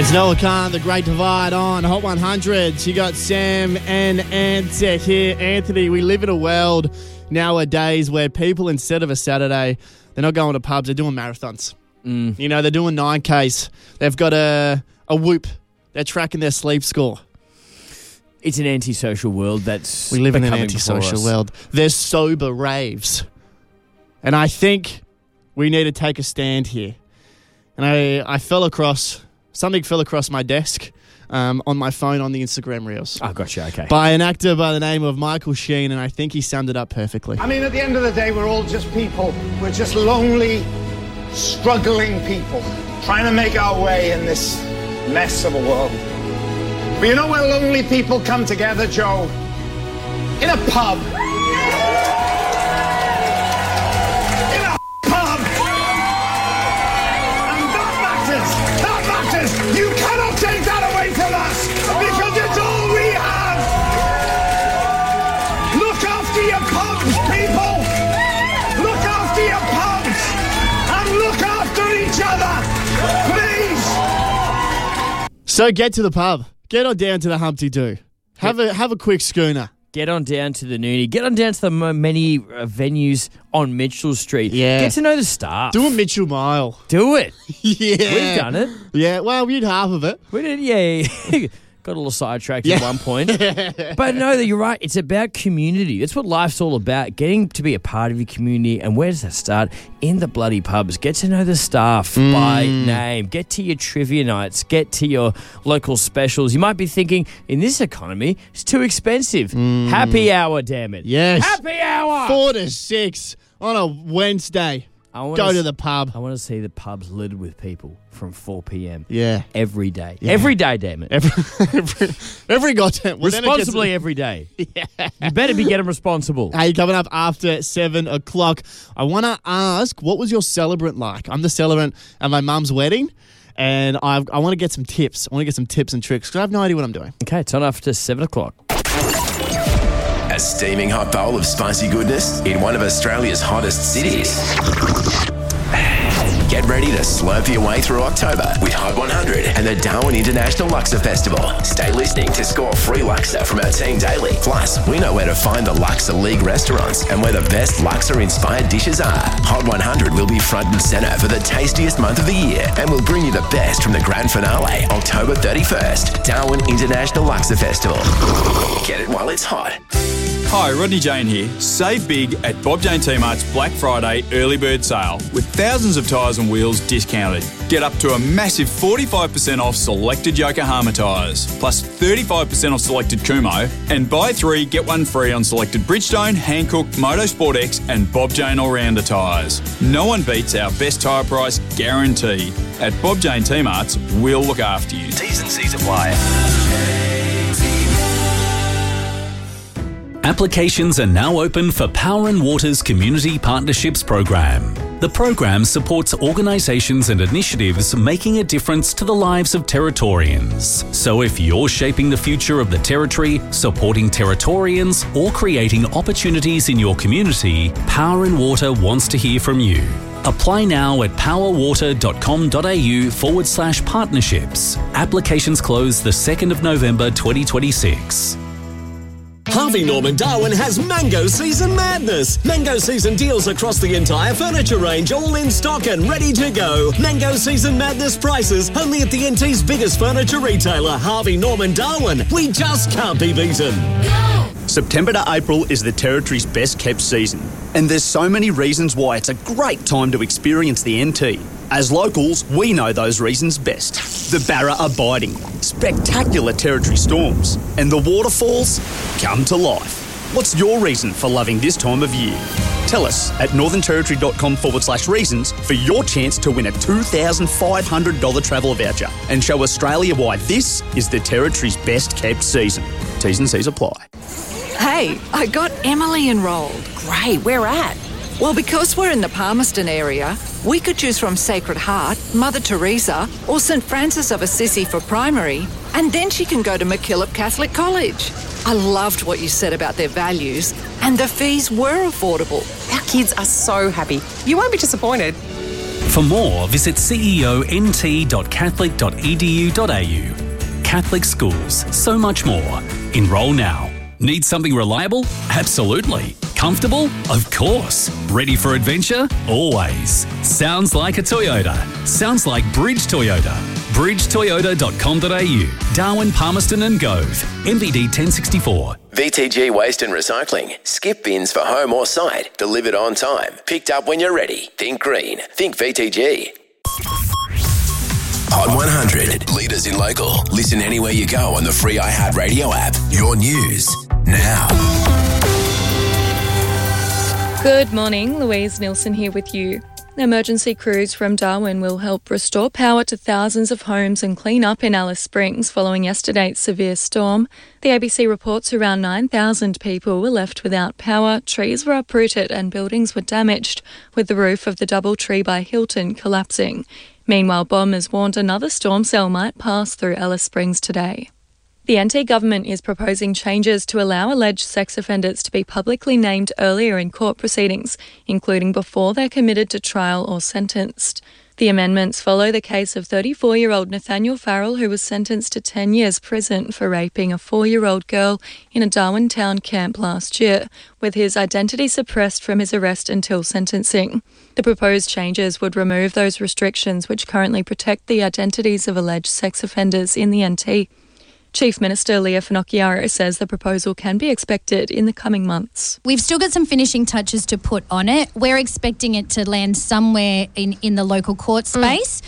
It's Noah Khan, The Great Divide on Hot 100. You got Sam and Ant here. Anthony, we live in a world nowadays where people, instead of a Saturday, they're not going to pubs, they're doing marathons. You know, they're doing 9Ks. They've got a Whoop. They're tracking their sleep score. It's an antisocial world that's We live in an becoming antisocial before us. world. There's sober raves. And I think we need to take a stand here. And something fell across my desk on my phone on the Instagram Reels. Oh, gotcha, okay. By an actor by the name of Michael Sheen, and I think he summed it up perfectly. I mean, at the end of the day, we're all just people. We're just lonely, struggling people trying to make our way in this mess of a world. But you know where lonely people come together, Joe? In a pub. In a pub. And that matters. You cannot take that away from us because it's all we have. Look after your pubs, people. Look after your pubs. And look after each other. Please. So get to the pub. Get on down to the Humpty Doo. Have a quick schooner. Get on down to the Noonie. Get on down to the many venues on Mitchell Street. Yeah. Get to know the staff. Do a Mitchell Mile. Do it. Yeah. We've done it. Yeah, well, we did half of it. We did, yeah. Got a little sidetracked at one point. But no, you're right. It's about community. That's what life's all about. Getting to be a part of your community. And where does that start? In the bloody pubs. Get to know the staff by name. Get to your trivia nights. Get to your local specials. You might be thinking, in this economy, it's too expensive. Happy hour, damn it. Yes. Happy hour. 4 to 6 on a Wednesday. Go to the pub. I want to see the pubs littered with people from 4 p.m. Yeah. Every day. Yeah. Every day, damn it. Every goddamn... Well, Responsibly every day. Yeah. You better be getting responsible. Hey, coming up after 7 o'clock, I want to ask, what was your celebrant like? I'm the celebrant at my mum's wedding, and I want to get some tips. I want to get some tips and tricks, because I have no idea what I'm doing. Okay, it's on after 7 o'clock. A steaming hot bowl of spicy goodness in one of Australia's hottest cities. Get ready to slurp your way through October with Hot 100 and the Darwin International Luxor Festival. Stay listening to score free Luxor from our team daily. Plus, we know where to find the Luxor League restaurants and where the best Luxor-inspired dishes are. Hot 100 will be front and centre for the tastiest month of the year and will bring you the best from the grand finale, October 31st. Darwin International Luxor Festival. Get it while it's hot. Hi, Rodney Jane here. Save big at Bob Jane T-Mart's Black Friday early bird sale with thousands of tyres and wheels discounted. Get up to a massive 45% off selected Yokohama tyres, plus 35% off selected Kumo, and buy 3, get 1 free on selected Bridgestone, Hankook, Motorsport X and Bob Jane All-Rounder tyres. No one beats our best tyre price guarantee. At Bob Jane T-Mart's, we'll look after you. T's and C's apply. Applications are now open for Power and Water's Community Partnerships Program. The program supports organisations and initiatives making a difference to the lives of Territorians. So if you're shaping the future of the Territory, supporting Territorians, or creating opportunities in your community, Power and Water wants to hear from you. Apply now at powerwater.com.au/partnerships. Applications close the 2nd of November 2026. Harvey Norman Darwin has Mango Season Madness. Mango Season deals across the entire furniture range, all in stock and ready to go. Mango Season Madness prices only at the NT's biggest furniture retailer, Harvey Norman Darwin. We just can't be beaten. September to April is the Territory's best kept season, and there's so many reasons why it's a great time to experience the NT. As locals, we know those reasons best. The Barra are biting, spectacular Territory storms, and the waterfalls come to life. What's your reason for loving this time of year? Tell us at northernterritory.com/reasons for your chance to win a $2,500 travel voucher and show Australia why this is the Territory's best kept season. T's and C's apply. Hey, I got Emily enrolled. Great, where at? Well, because we're in the Palmerston area, we could choose from Sacred Heart, Mother Teresa, or St Francis of Assisi for primary, and then she can go to MacKillop Catholic College. I loved what you said about their values, and the fees were affordable. Our kids are so happy. You won't be disappointed. For more, visit ceont.catholic.edu.au. Catholic schools, so much more. Enrol now. Need something reliable? Absolutely. Comfortable? Of course. Ready for adventure? Always. Sounds like a Toyota. Sounds like Bridge Toyota. bridgetoyota.com.au. Darwin, Palmerston and Gove. MBD 1064. VTG Waste and Recycling. Skip bins for home or site. Delivered on time. Picked up when you're ready. Think green. Think VTG. Hot 100. Leaders in local. Listen anywhere you go on the free iHeartRadio app. Your news now. Good morning, Louise Nilsson here with you. Emergency crews from Darwin will help restore power to thousands of homes and clean up in Alice Springs following yesterday's severe storm. The ABC reports around 9,000 people were left without power, trees were uprooted and buildings were damaged, with the roof of the Doubletree by Hilton collapsing. Meanwhile, bombers warned another storm cell might pass through Alice Springs today. The NT government is proposing changes to allow alleged sex offenders to be publicly named earlier in court proceedings, including before they're committed to trial or sentenced. The amendments follow the case of 34-year-old Nathaniel Farrell, who was sentenced to 10 years prison for raping a 4-year-old girl in a Darwin town camp last year, with his identity suppressed from his arrest until sentencing. The proposed changes would remove those restrictions which currently protect the identities of alleged sex offenders in the NT. Chief Minister Leah Finocchiaro says the proposal can be expected in the coming months. We've still got some finishing touches to put on it. We're expecting it to land somewhere in the local court space,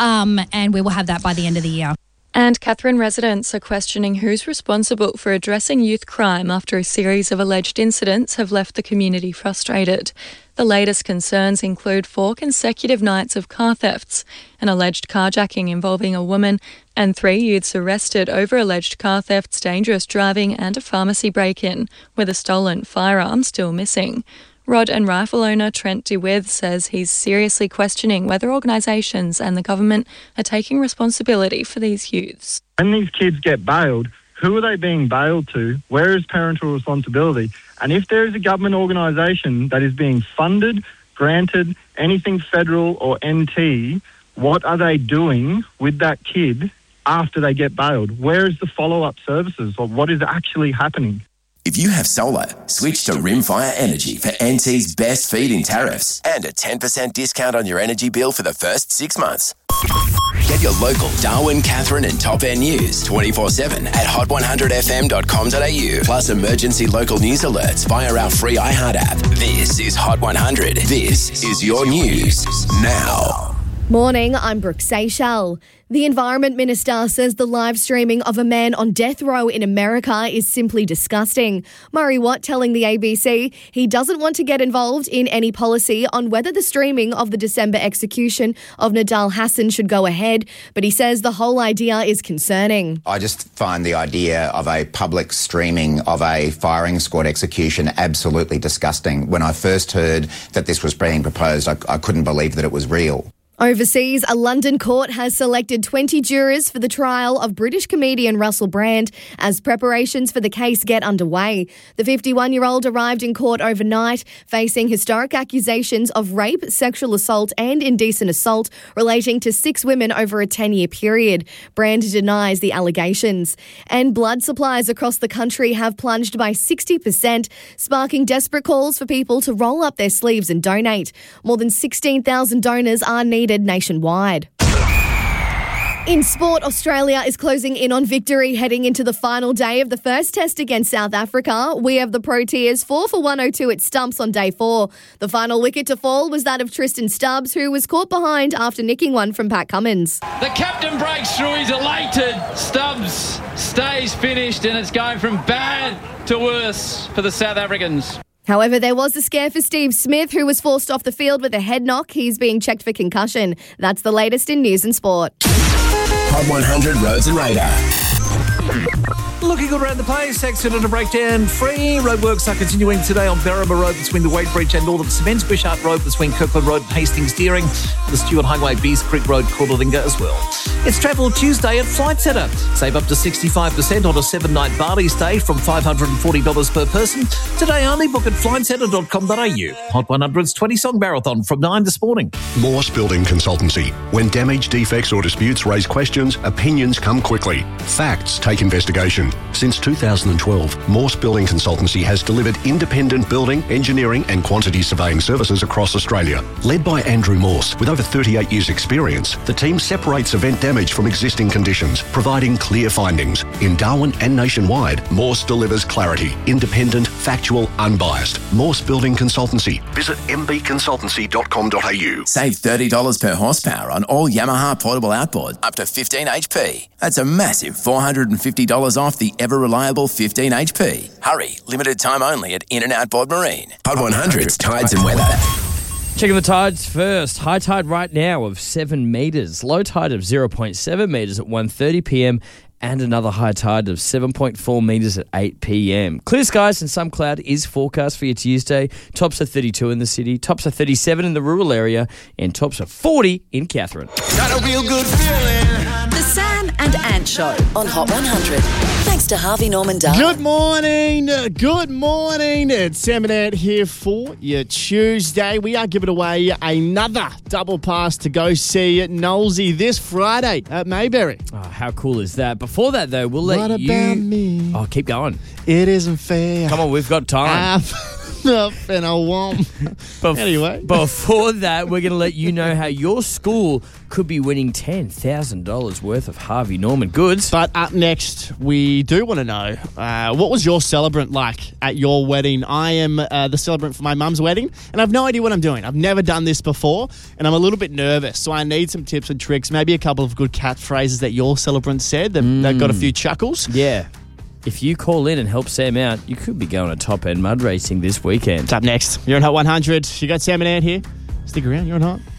and we will have that by the end of the year. And Katherine residents are questioning who's responsible for addressing youth crime after a series of alleged incidents have left the community frustrated. The latest concerns include 4 consecutive nights of car thefts, an alleged carjacking involving a woman, and 3 youths arrested over alleged car thefts, dangerous driving and a pharmacy break-in, with a stolen firearm still missing. Rod and rifle owner Trent DeWith says he's seriously questioning whether organisations and the government are taking responsibility for these youths. When these kids get bailed, who are they being bailed to? Where is parental responsibility? And if there is a government organisation that is being funded, granted, anything federal or NT, what are they doing with that kid after they get bailed? Where is the follow-up services, or what is actually happening? If you have solar, switch to Rimfire Energy for NT's best feed-in tariffs and a 10% discount on your energy bill for the first 6 months. Get your local Darwin, Katherine and Top End news 24/7 at hot100fm.com.au, plus emergency local news alerts via our free iHeart app. This is Hot 100. This is your news now. Morning, I'm Brooke Seychelles. The Environment Minister says the live streaming of a man on death row in America is simply disgusting. Murray Watt telling the ABC he doesn't want to get involved in any policy on whether the streaming of the December execution of Nidal Hasan should go ahead, but he says the whole idea is concerning. I just find the idea of a public streaming of a firing squad execution absolutely disgusting. When I first heard that this was being proposed, I couldn't believe that it was real. Overseas, a London court has selected 20 jurors for the trial of British comedian Russell Brand as preparations for the case get underway. The 51-year-old arrived in court overnight, facing historic accusations of rape, sexual assault and indecent assault relating to 6 women over a 10-year period. Brand denies the allegations. And blood supplies across the country have plunged by 60%, sparking desperate calls for people to roll up their sleeves and donate. More than 16,000 donors are needed nationwide. In sport, Australia is closing in on victory heading into the final day of the first test against South Africa. We have the Proteas 4 for 102 at stumps on day 4. The final wicket to fall was that of Tristan Stubbs, who was caught behind after nicking one from Pat Cummins. The captain breaks through, he's elated. Stubbs stays finished and it's going from bad to worse for the South Africans. However, there was a scare for Steve Smith, who was forced off the field with a head knock. He's being checked for concussion. That's the latest in news and sport. Hot 100 Roads and Radar. Looking good around the place. Accident and breakdown free. Roadworks are continuing today on Berrima Road between the Wade Bridge and Northern Cements. Wishart Road between Kirkland Road and Hastings Steering. The Stewart Highway, Bees Creek Road, Cordallinga as well. It's Travel Tuesday at Flight Centre. Save up to 65% on a 7-night Bali stay from $540 per person. Today only. Book at flightcentre.com.au. Hot 100's 20-song marathon from 9 this morning. Morse Building Consultancy. When damage, defects or disputes raise questions, opinions come quickly. Facts take investigation. Since 2012, Morse Building Consultancy has delivered independent building, engineering and quantity surveying services across Australia. Led by Andrew Morse, with over 38 years' experience, the team separates event damage from existing conditions, providing clear findings. In Darwin and nationwide, Morse delivers clarity, independent, factual, unbiased. Morse Building Consultancy. Visit mbconsultancy.com.au. Save $30 per horsepower on all Yamaha portable outboards up to 15 HP. That's a massive $450 off the ever-reliable 15 HP. Hurry, limited time only at In and Outboard Marine. Hot 100's Tides and Weather. Checking the tides first. High tide right now of 7 metres. Low tide of 0.7 metres at 1:30 p.m. and another high tide of 7.4 metres at 8 p.m. Clear skies and some cloud is forecast for your Tuesday. Tops are 32 in the city. Tops are 37 in the rural area. And tops are 40 in Katherine. Got a real good feeling. The Sam and Ant Show on Hot 100. Thanks to Harvey Norman Darwin. Good morning. Good morning. It's Sam and Ant here for your Tuesday. We are giving away another double pass to go see Knowlesy this Friday at Mayberry. Oh, how cool is that? Before that, though, we'll let What you... about me? Oh, keep going. It isn't fair. Come on, we've got time. Up and a womp. Anyway. Before that, we're going to let you know how your school could be winning $10,000 worth of Harvey Norman goods. But up next, we do want to know, what was your celebrant like at your wedding? I am the celebrant for my mum's wedding, and I have no idea what I'm doing. I've never done this before, and I'm a little bit nervous, so I need some tips and tricks, maybe a couple of good catchphrases that your celebrant said that got a few chuckles. Yeah. If you call in and help Sam out, you could be going to top-end mud racing this weekend. It's up next. You're on Hot 100. You got Sam and Ant here. Stick around. You're on Hot.